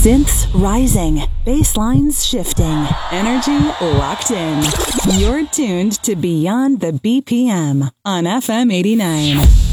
Synths rising, bass lines shifting, energy locked in. You're tuned to Beyond the BPM on FM 89.